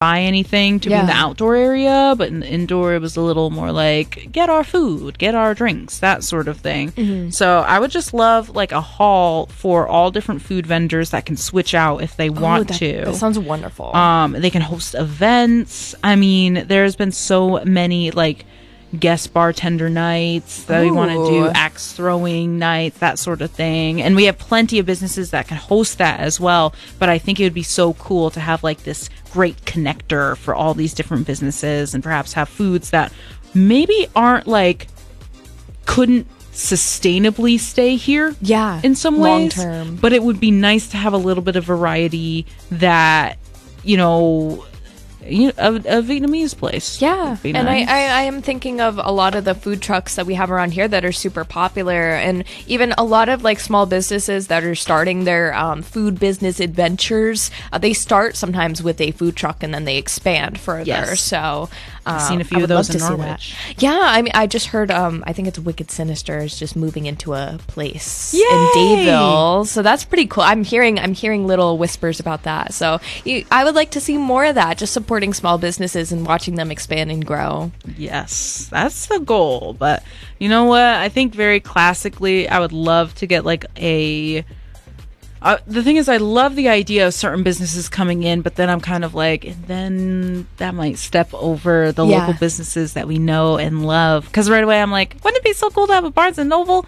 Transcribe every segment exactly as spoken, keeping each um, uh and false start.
buy anything to be in the Yeah. outdoor area, but in the indoor, it was a little more like, get our food, get our drinks, that sort of thing. Mm-hmm. So I would just love like a hall for all different food vendors that can switch out if they want Oh, that, to. That sounds wonderful. Um, they can host events. I mean, there's been so many like guest bartender nights that we want to do, Ooh. axe throwing nights, that sort of thing. And we have plenty of businesses that can host that as well. But I think it would be so cool to have like this great connector for all these different businesses, and perhaps have foods that maybe aren't like couldn't sustainably stay here yeah. in some long ways, term. but it would be nice to have a little bit of variety that, you know, you know, a, a Vietnamese place. Yeah, would be and nice. I, I, I am thinking of a lot of the food trucks that we have around here that are super popular, and even a lot of like small businesses that are starting their um, food business adventures. Uh, they start sometimes with a food truck and then they expand further. Yes. So uh, I've seen a few I of would those love in to see Norwich. that. Yeah, I mean, I just heard. Um, I think it's Wicked Sinister is just moving into a place Yay! in Dayville, so that's pretty cool. I'm hearing, I'm hearing little whispers about that. So you, I would like to see more of that. Just supporting small businesses and watching them expand and grow. Yes, that's the goal. But you know what? I think very classically, I would love to get like a. Uh, the thing is, I love the idea of certain businesses coming in, but then I'm kind of like, and then that might step over the Yeah. local businesses that we know and love. Because right away, I'm like, wouldn't it be so cool to have a Barnes and Noble?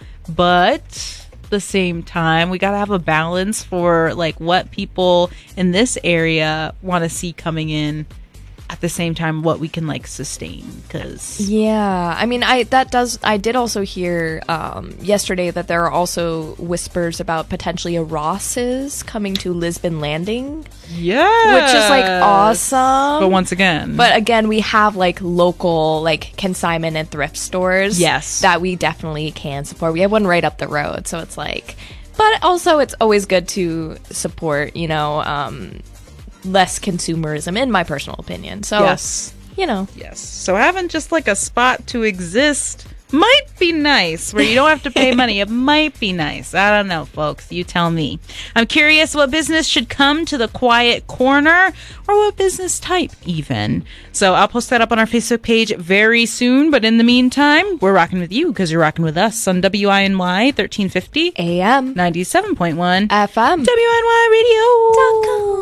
But at the same time, we got to have a balance for like what people in this area want to see coming in. At the same time, what we can like sustain, because Yeah, I mean, I that does. I did also hear um, yesterday that there are also whispers about potentially a Ross's coming to Lisbon Landing, yeah, which is like awesome. But once again, But again, we have like local, like consignment and thrift stores. Yes. that we definitely can support. We have one right up the road, so it's like. But also, it's always good to support. You know. Um, less consumerism, in my personal opinion. So, yes, you know. yes. So having just like a spot to exist might be nice, where you don't have to pay money. It might be nice. I don't know, folks. You tell me. I'm curious what business should come to the Quiet Corner, or what business type even. So I'll post that up on our Facebook page very soon. But in the meantime, we're rocking with you because you're rocking with us on W I N Y thirteen fifty A M ninety-seven point one F M W I N Y Radio. dot com.